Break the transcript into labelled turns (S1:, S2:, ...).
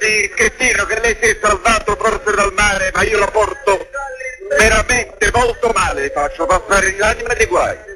S1: scusi, Schettino, che lei si è salvato forse dal mare, ma io lo porto veramente molto male, faccio passare l'anima dei guai.